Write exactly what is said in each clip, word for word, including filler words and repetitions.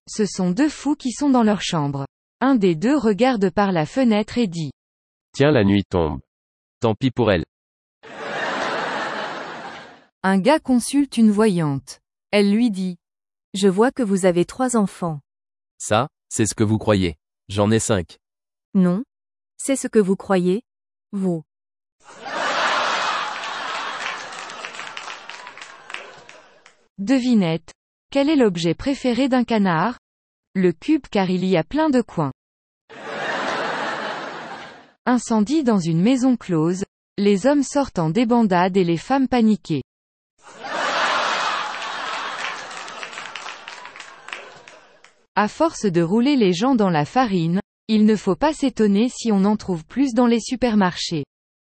Ce sont deux fous qui sont dans leur chambre. Un des deux regarde par la fenêtre et dit. Tiens, la nuit tombe. Tant pis pour elle. Un gars consulte une voyante. Elle lui dit. Je vois que vous avez trois enfants. Ça, c'est ce que vous croyez. J'en ai cinq. Non. C'est ce que vous croyez, vous. Devinette. Quel est l'objet préféré d'un canard? Le cube, car il y a plein de coins. Incendie dans une maison close. Les hommes sortent en débandade et les femmes paniquées. À force de rouler les gens dans la farine, il ne faut pas s'étonner si on en trouve plus dans les supermarchés.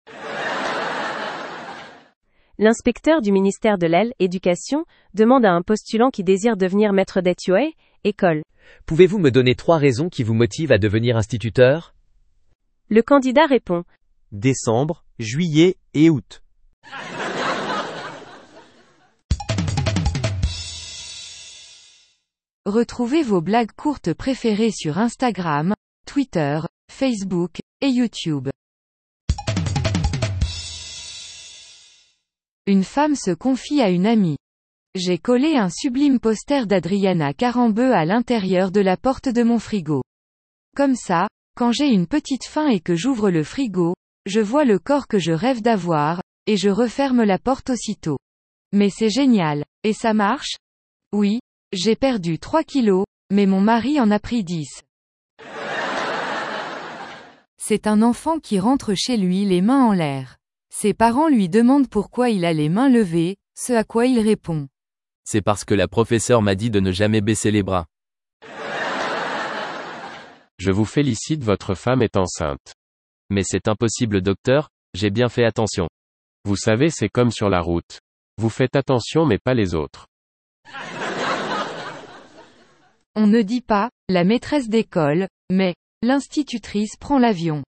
L'inspecteur du ministère de l'Éducation demande à un postulant qui désire devenir maître d'école, école. Pouvez-vous me donner trois raisons qui vous motivent à devenir instituteur? Le candidat répond. Décembre, juillet et août. Retrouvez vos blagues courtes préférées sur Instagram, Twitter, Facebook et YouTube. Une femme se confie à une amie. J'ai collé un sublime poster d'Adriana Carambeu à l'intérieur de la porte de mon frigo. Comme ça, quand j'ai une petite faim et que j'ouvre le frigo, je vois le corps que je rêve d'avoir, et je referme la porte aussitôt. Mais c'est génial. Et ça marche? Oui, j'ai perdu trois kilos, mais mon mari en a pris dix. C'est un enfant qui rentre chez lui les mains en l'air. Ses parents lui demandent pourquoi il a les mains levées, ce à quoi il répond. C'est parce que la professeure m'a dit de ne jamais baisser les bras. Je vous félicite, votre femme est enceinte. Mais c'est impossible, docteur, j'ai bien fait attention. Vous savez, c'est comme sur la route. Vous faites attention mais pas les autres. On ne dit pas, la maîtresse d'école, mais, l'institutrice prend l'avion.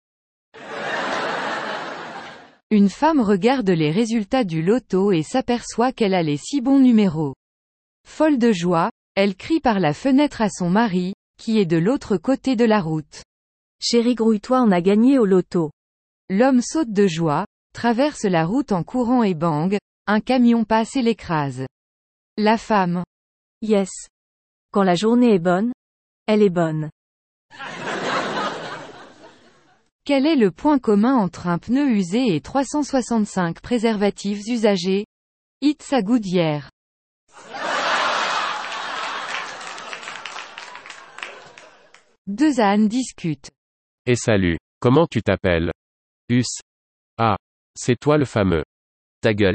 Une femme regarde les résultats du loto et s'aperçoit qu'elle a les six bons numéros. Folle de joie, elle crie par la fenêtre à son mari, qui est de l'autre côté de la route. Chérie, grouille-toi, on a gagné au loto. L'homme saute de joie, traverse la route en courant et bang, un camion passe et l'écrase. La femme. Yes. Quand la journée est bonne, elle est bonne. Quel est le point commun entre un pneu usé et trois cent soixante-cinq préservatifs usagés? It's a Goodyear. Deux ânes discutent. Et salut, comment tu t'appelles? Us. Ah. C'est toi le fameux. Ta gueule.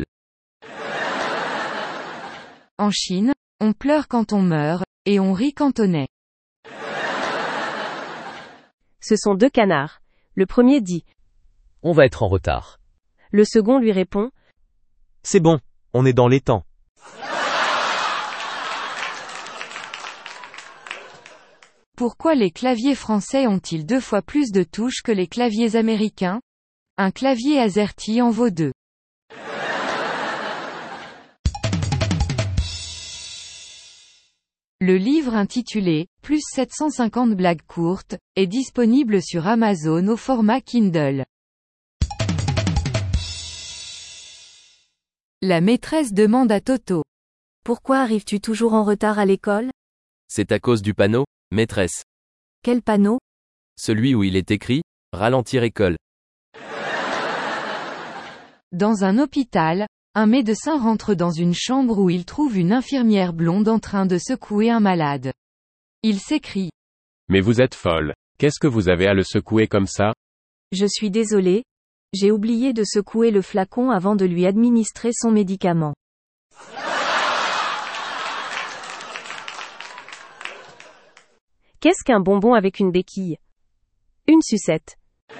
En Chine, on pleure quand on meurt, et on rit quand on est. Ce sont deux canards. Le premier dit. On va être en retard. Le second lui répond. C'est bon, on est dans les temps. Pourquoi les claviers français ont-ils deux fois plus de touches que les claviers américains? Un clavier AZERTY en vaut deux. Le livre intitulé « Plus sept cent cinquante blagues courtes » est disponible sur Amazon au format Kindle. La maîtresse demande à Toto. Pourquoi arrives-tu toujours en retard à l'école? C'est à cause du panneau, maîtresse. Quel panneau? Celui où il est écrit « Ralentir école ». Dans un hôpital, un médecin rentre dans une chambre où il trouve une infirmière blonde en train de secouer un malade. Il s'écrie. Mais vous êtes folle. Qu'est-ce que vous avez à le secouer comme ça? Je suis désolé. J'ai oublié de secouer le flacon avant de lui administrer son médicament. Qu'est-ce qu'un bonbon avec une béquille? Une sucette.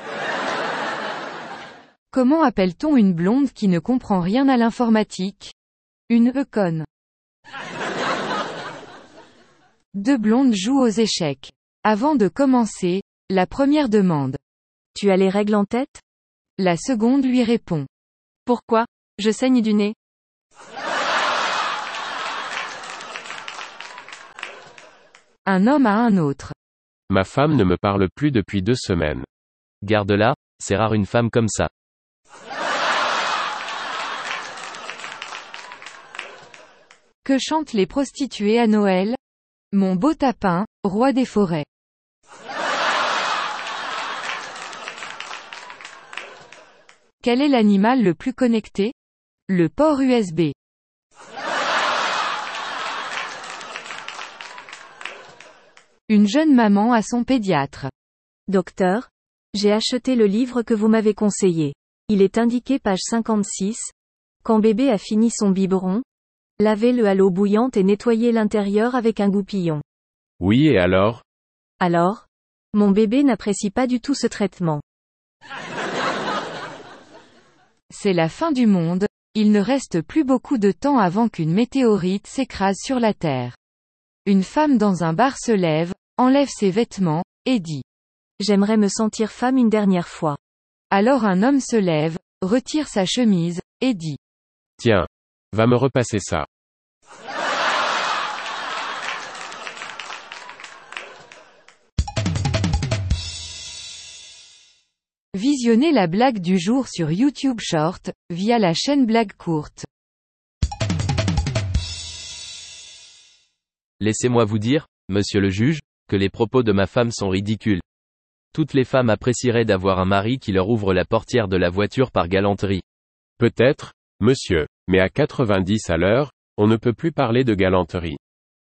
Comment appelle-t-on une blonde qui ne comprend rien à l'informatique? Une econne. Deux blondes jouent aux échecs. Avant de commencer, la première demande. Tu as les règles en tête? La seconde lui répond. Pourquoi? Je saigne du nez. Un homme à un autre. Ma femme ne me parle plus depuis deux semaines. Garde-la, c'est rare une femme comme ça. Que chantent les prostituées à Noël? Mon beau tapin, roi des forêts. Quel est l'animal le plus connecté? Le port U S B. Une jeune maman à son pédiatre. Docteur, j'ai acheté le livre que vous m'avez conseillé. Il est indiqué page cinquante-six. Quand bébé a fini son biberon, lavez-le à l'eau bouillante et nettoyez l'intérieur avec un goupillon. Oui, et alors? Alors? Mon bébé n'apprécie pas du tout ce traitement. C'est la fin du monde, il ne reste plus beaucoup de temps avant qu'une météorite s'écrase sur la Terre. Une femme dans un bar se lève, enlève ses vêtements, et dit: J'aimerais me sentir femme une dernière fois. Alors un homme se lève, retire sa chemise, et dit: Tiens. Va me repasser ça. Visionnez la blague du jour sur YouTube Short, via la chaîne Blague Courte. Laissez-moi vous dire, monsieur le juge, que les propos de ma femme sont ridicules. Toutes les femmes apprécieraient d'avoir un mari qui leur ouvre la portière de la voiture par galanterie. Peut-être, monsieur, mais à quatre-vingt-dix à l'heure, on ne peut plus parler de galanterie.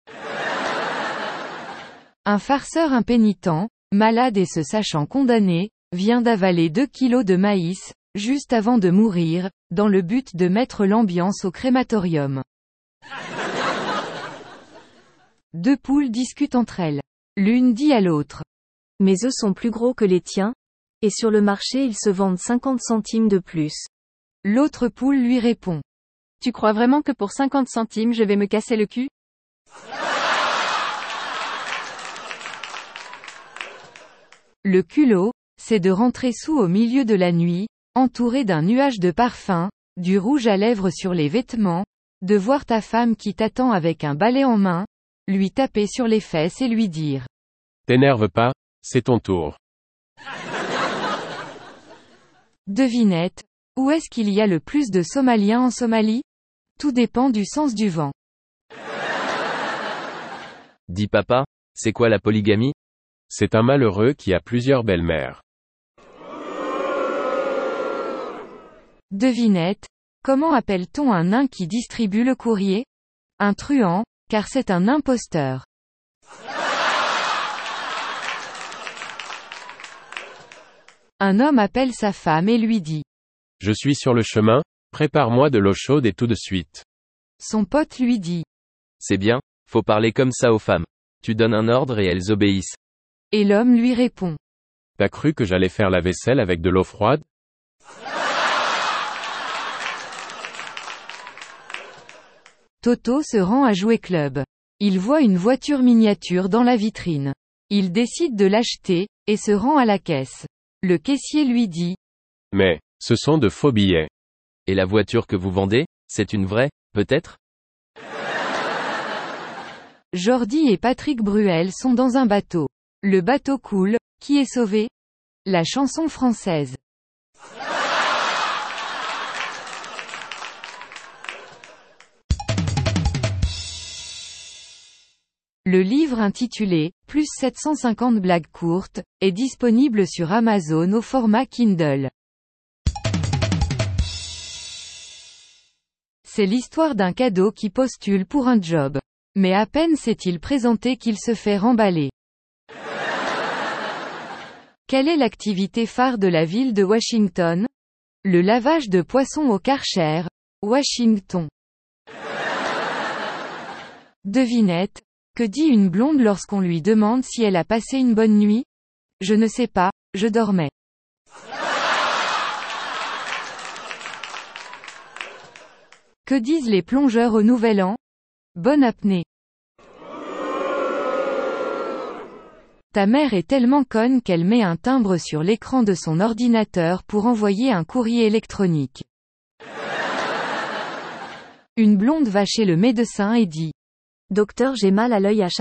Un farceur impénitent, malade et se sachant condamné, vient d'avaler deux kilos de maïs, juste avant de mourir, dans le but de mettre l'ambiance au crématorium. Deux poules discutent entre elles. L'une dit à l'autre: Mes œufs sont plus gros que les tiens, et sur le marché ils se vendent cinquante centimes de plus. L'autre poule lui répond: Tu crois vraiment que pour cinquante centimes je vais me casser le cul? Le culot, c'est de rentrer sous au milieu de la nuit, entouré d'un nuage de parfum, du rouge à lèvres sur les vêtements, de voir ta femme qui t'attend avec un balai en main, lui taper sur les fesses et lui dire: T'énerve pas, c'est ton tour. Devinette, où est-ce qu'il y a le plus de Somaliens en Somalie? Tout dépend du sens du vent. Dis papa, c'est quoi la polygamie? C'est un malheureux qui a plusieurs belles-mères. Devinette, comment appelle-t-on un nain qui distribue le courrier? Un truand, car c'est un imposteur. Un homme appelle sa femme et lui dit: Je suis sur le chemin, prépare-moi de l'eau chaude et tout de suite. Son pote lui dit: C'est bien, faut parler comme ça aux femmes. Tu donnes un ordre et elles obéissent. Et l'homme lui répond: T'as cru que j'allais faire la vaisselle avec de l'eau froide? Toto se rend à Jouet Club. Il voit une voiture miniature dans la vitrine. Il décide de l'acheter, et se rend à la caisse. Le caissier lui dit: Mais, ce sont de faux billets. Et la voiture que vous vendez, c'est une vraie, peut-être? Jordi et Patrick Bruel sont dans un bateau. Le bateau coule, qui est sauvé? La chanson française. Le livre intitulé « Plus sept cent cinquante blagues courtes » est disponible sur Amazon au format Kindle. C'est l'histoire d'un cadeau qui postule pour un job. Mais à peine s'est-il présenté qu'il se fait remballer. Quelle est l'activité phare de la ville de Washington? Le lavage de poissons au Karcher, Washington. Devinette. Que dit une blonde lorsqu'on lui demande si elle a passé une bonne nuit? Je ne sais pas, je dormais. Que disent les plongeurs au Nouvel An? Bonne apnée. Ta mère est tellement conne qu'elle met un timbre sur l'écran de son ordinateur pour envoyer un courrier électronique. Une blonde va chez le médecin et dit: Docteur, j'ai mal à l'œil à chaque